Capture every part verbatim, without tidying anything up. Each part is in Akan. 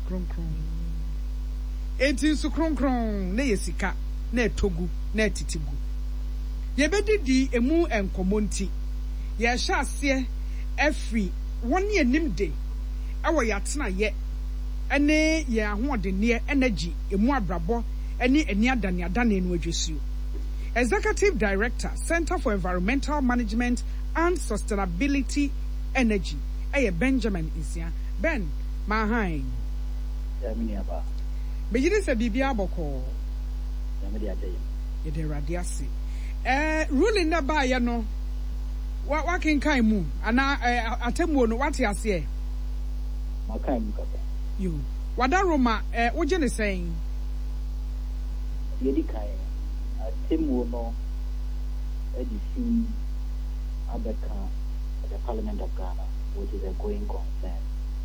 kron kron enti su kron kron na yesika na etogu na etitigu yebedidi emu enkomonti ye hya ase afri woni enim de awo yatena ye ene ye ahoɔdenneɛ energy emu abrabɔ ene eni adane adane no adwesuo Executive Director Center for Environmental Management and Sustainability Energy eye Benjamin Isia Ben Mahain ya mini aba bejide se bibia boko ya me dia dey ye de radiasi eh ruling na ba ye no wa wa kenkan mu ana atemu no wate ase e makai mu kaka yo wada roma eh oje ne sen ye di kai atemu no edisi abeka the Parliament of Ghana, which is a going concern.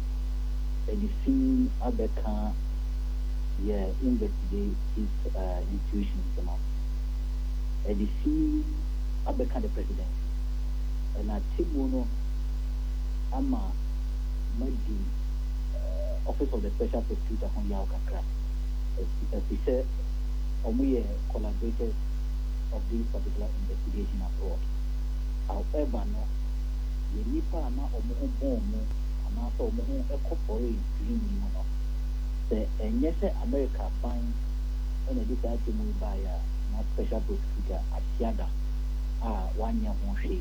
Edisi abeka yeah investigate his uh, institutions, you know. Edisi abeka the president. And atemu no ama madi uh, Office of the Special Prosecutor on Yao Kakra. As he said, we collaborators of this particular investigation abroad. However, no, the nipa na omo bomo ana so omo ekopore dream ni no. The enye se America ban and the this atemu by na special prosecutor Asiada ah one year ho hwe.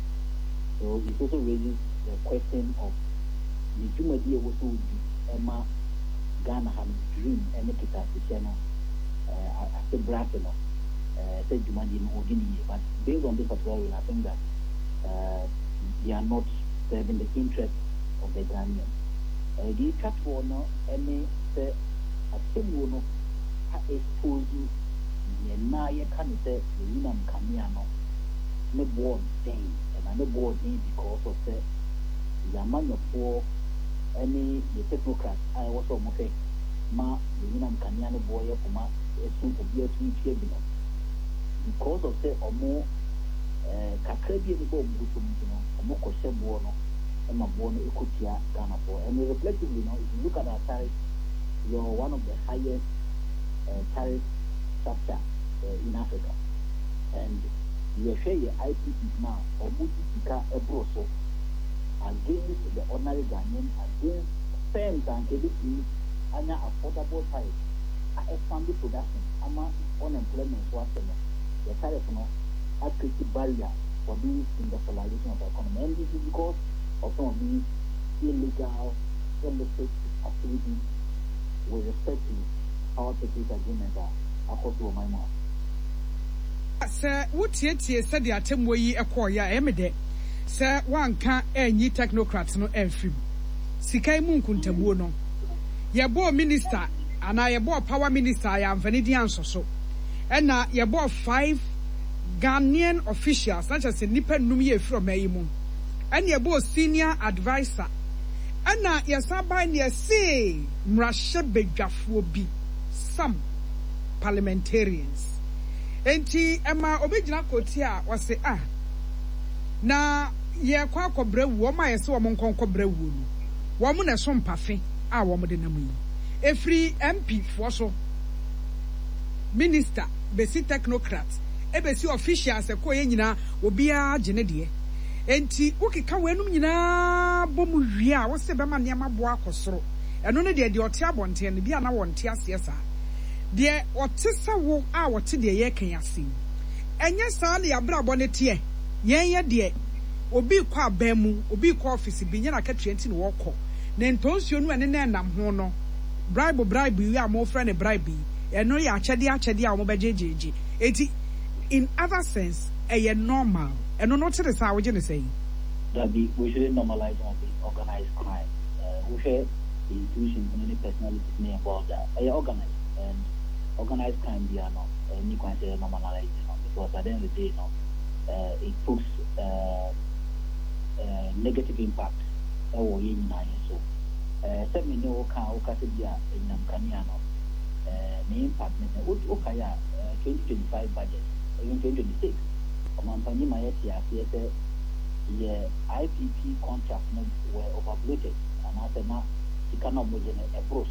So it also raises the question of the jumadi wo so di ema Ghana have dream and kita se no uh at the bracket no uh said jumadi no ogini, but based on this particular rule, I think that uh they are not serving the interest of the Ghanaian. Uh, the cat for no any say atemu no ha expose ye na ye can say the Winam Kamiano no born thing and no born because of the Yamano for any the technocrat I was almost say ma the Winam Kamiano boy kuma esu obi etu tie bi no because of say omo eh kakrebi ni bo mbuto mbuno omo kose bo no e ma bo no ekotia Ghana for and reflectively now if you look at our tariff, you're one of the highest uh, tariff structure uh, in Africa, and you share your I P P now or multiplica ebroso against the ordinary Ghanaian, against firms and K D P and affordable tariff a expanded production ama unemployment so the tariff no a created barrier for this industrialization of the economy, and this is because of some of these illegal illicit activities with respect to our purchase agreements are across the mind now. Sir, what yet said the attempt yi ekoya emede sir wanka enyi technocrats no enfim sikai mu nkuntabuo no yebo minister ana yebo power minister ya amfani di ansoso ena yebo five Ghanaian officials such as nipa num ye from ayimu ena yebo senior advisor ena yesaba ne say mrahye bedwafo bi some parliamentarians enti ema obegyina koti a wose ah na ye kwa akobra wu o ma ye se wo nkonkobra wu no wo mo na so mpafe a wo mo de nam yi efri M P fo so minister besi technocrat ebesi officials e ko ye nyina obi a gene de enti ukika wenum nyina bom wi a wo se be ma ne ma bo akosoro eno ne de de ote abonte ne bia na wonte ase esa de otesa wo a wote de ye kan ase enye sa na ya brabo ne te yen ye de obi kwa abamu obi kwa office bi nya na ka twenty ne wo kɔ ne ntonsuo no ene na nam ho no bribe bribe wi a mo fra ne bribe eno ya akyede akyede a mo bejejeje eti in other sense eye normal eno no te sa wo je ne say that we should normalize the organized crime. Uh, we share the institutions and any personalities may involve that. They are organized, and organized crime they are not. And you can say normalize it because at the end of the day, you know, uh, it puts uh, uh, negative impact. So, uh, certainly no car or category in Namkaniano. The impact is okay. twenty twenty-five budget, even twenty twenty-six. Company might say the I P P contracts were overbloated, and after now, you cannot move in a approach.